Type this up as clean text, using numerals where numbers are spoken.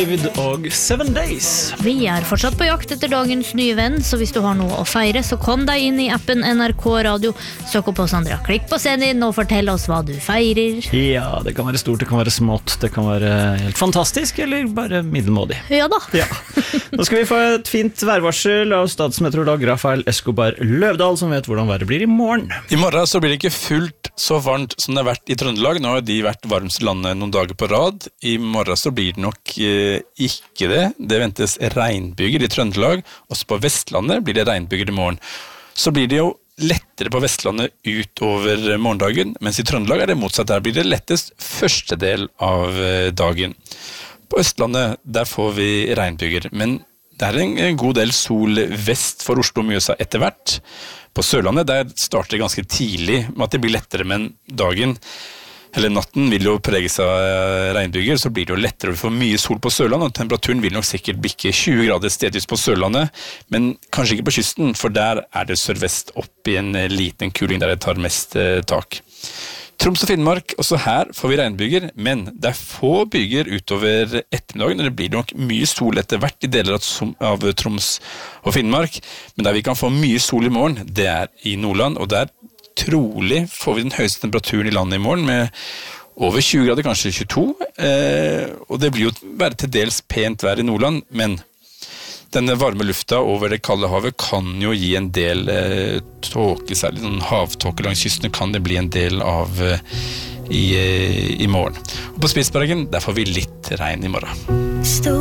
David og 7 Days. Vi fortsatt på jakt etter dagens nye venn, så hvis du har noe å feire, så kom deg inn i appen NRK Radio, søk opp oss Sandra, klikk på scenen din og fortell oss hva du feirer. Ja, det kan være stort, det kan være smått, det kan være helt fantastisk, eller bare middelmådig. Ja da. Ja. Nå skal vi få et fint værvarsel av statsmeteorolog Rafael Escobar Løvdahl, som vet hvordan været blir i morgen. I morgen så blir det ikke fullt så varmt som det har vært i Trøndelag. Nå har de vært varmest i landet noen dager på rad. I morgen så blir det nok ikke det. Det ventes regnbyger i Trøndelag. Også på Vestlandet blir det regnbyger i morgen. Så blir det jo lettere på Vestlandet utover morgendagen, mens i Trøndelag er det motsatt. Der blir det lettest første del av dagen. På Østlandet, der får vi regnbyger, men det er en god del sol vest for Oslo og Mjøsa etter hvert. På Sørlandet, der starter det ganske tidlig med at det blir lettere, men dagen, eller natten, vil jo preges av regnbyger, så blir det jo lettere å få mye sol på Sørlandet, og temperaturen vil nok sikkert bikke 20 grader stedvis på Sørlandet, men kanskje ikke på kysten, for der er det sørvest opp i en liten kuling der det tar mest tak. Troms og Finnmark, også her får vi regnbyger, men det er få byger utover ettermiddagen, og det blir nok mye sol etter hvert i deler av Troms og Finnmark, men der vi kan få mye sol i morgen, det er i Nordland, og der trolig får vi den høyeste temperaturen i landet i morgen, med over 20 grader, kanskje 22, og det blir jo bare til dels pent vær i Nordland, men denne varme lufta over det kalde havet kan jo gi en del tåke, særlig sånn havtåke langs kystene kan det bli en del av i morgen. Og på Spitsbergen, der får vi litt regn i morgen.